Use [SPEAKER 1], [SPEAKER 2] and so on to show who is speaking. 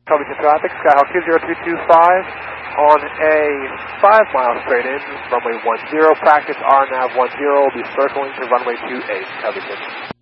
[SPEAKER 1] Covington traffic, Skyhawk 20325 on a 5-mile straight in, runway 10, practice RNAV 10 will be circling to runway 28, Covington.